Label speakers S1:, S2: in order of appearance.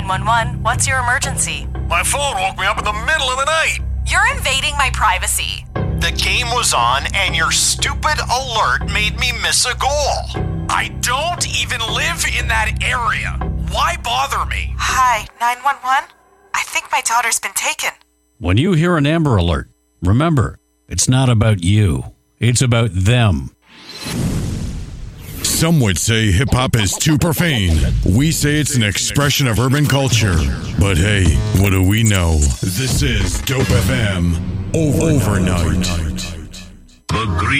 S1: 911, what's your emergency?
S2: My phone woke me up in the middle of the night.
S1: You're invading my privacy.
S2: The game was on and your stupid alert made me miss a goal. I don't even live in that area. Why bother me?
S1: Hi, 911? I think my daughter's been taken.
S3: When you hear an Amber Alert, remember, it's not about you. It's about them.
S4: Some would say hip-hop is too profane. We say it's an expression of urban culture. But hey, what do we know? This is Dope FM Overnight.